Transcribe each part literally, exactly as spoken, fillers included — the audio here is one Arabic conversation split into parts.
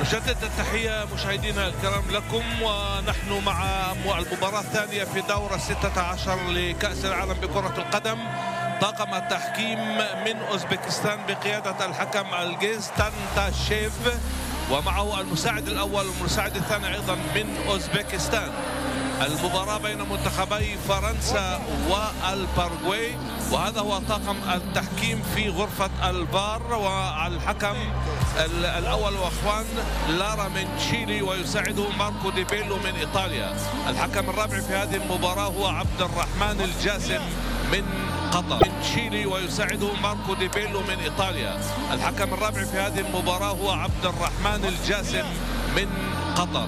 نجدد التحية مشاهدينا الكرام لكم، ونحن مع المباراة الثانية في دورة ستة عشر لكأس العالم بكرة القدم. طاقم التحكيم من أوزبكستان بقيادة الحكم الجيز تانتاشيف، ومعه المساعد الأول والمساعد الثاني أيضا من أوزبكستان. المباراة بين منتخبي فرنسا والباراغواي، وهذا هو طاقم التحكيم في غرفة الفار. والحكم الأول واخوان لارا من تشيلي، ويساعده ماركو دي بيلو من إيطاليا. الحكم الرابع في هذه المباراة هو عبد الرحمن الجاسم من قطر من تشيلي، ويساعده ماركو دي بيلو من إيطاليا. الحكم الرابع في هذه المباراة هو عبد الرحمن الجاسم من قطر.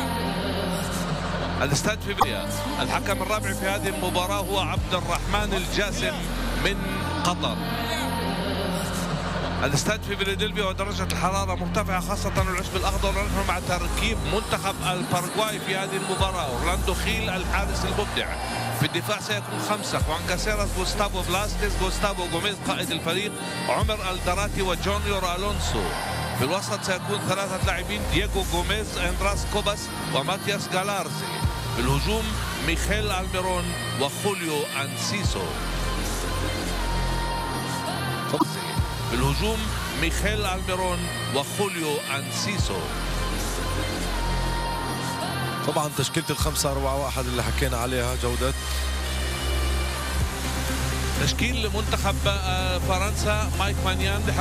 الاستاد في بليا. الحكم الرابع في هذه المباراة هو عبد الرحمن الجاسم من قطر. الاستاد في فيلادلفيا، ودرجة الحرارة مرتفعة خاصة العشب الأخضر. ونحن مع تركيب منتخب الباراغواي في هذه المباراة. أورلاندو خيل الحارس المبدع. في الدفاع سيكون خمسة: خوان كاسيراس، غوستافو فلاسكيز، غوستافو غوميز قائد الفريق، عمر الدراتي وجونيور ألونسو. في الوسط سيكون ثلاثة لاعبين: دييغو غوميز، اندراس كوباس، وماتياس غالارزي. في الهجوم ميخيل الميرون وخوليو أنسيسو. في الهجوم ميخيل الميرون وخوليو أنسيسو. طبعا تشكيلة الخمسة أربعة واحد اللي حكينا عليها جودة. تشكيل منتخب فرنسا: مايك مانيان